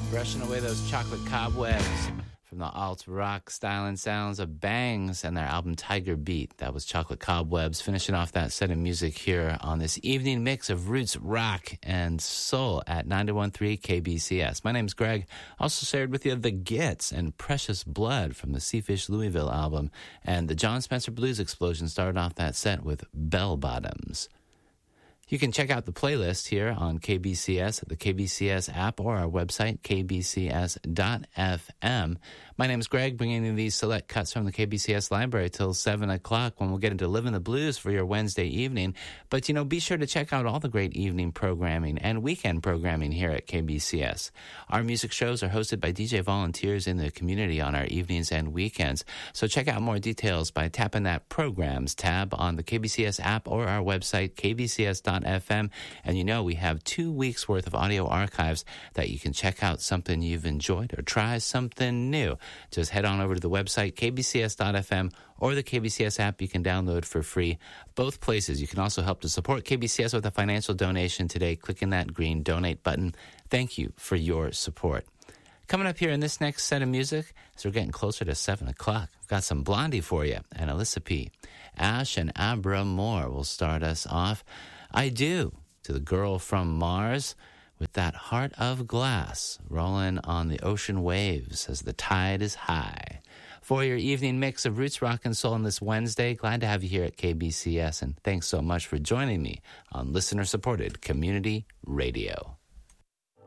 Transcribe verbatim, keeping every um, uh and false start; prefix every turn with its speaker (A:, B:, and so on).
A: Brushing away those chocolate cobwebs from the alt-rock style and sounds of Bangs and their album Tiger Beat. That was Chocolate Cobwebs, finishing off that set of music here on this evening mix of roots, rock, and soul at ninety-one point three K B C S. My name's Greg. Also shared with you The Gits and Precious Blood from the Seafish Louisville album. And the John Spencer Blues Explosion started off that set with Bell Bottoms. You can check out the playlist here on K B C S, the K B C S app, or our website, k b c s dot f m. My name is Greg, bringing you these select cuts from the K B C S library till seven o'clock when we'll get into Living the Blues for your Wednesday evening. But, you know, be sure to check out all the great evening programming and weekend programming here at K B C S. Our music shows are hosted by D J volunteers in the community on our evenings and weekends. So check out more details by tapping that Programs tab on the K B C S app or our website, k b c s dot f m. And you know, we have two weeks worth of audio archives that you can check out something you've enjoyed or try something new. Just head on over to the website, k b c s dot f m, or the K B C S app you can download for free. Both places. You can also help to support K B C S with a financial donation today, clicking that green donate button. Thank you for your support. Coming up here in this next set of music, as we're getting closer to seven o'clock, I've got some Blondie for you and Alyssa P. Ash and Abra Moore will start us off. I Do, to the Girl from Mars, with that Heart of Glass rolling on the ocean waves as the tide is high. For your evening mix of roots, rock, and soul on this Wednesday, glad to have you here at K B C S, and thanks so much for joining me on listener-supported community radio.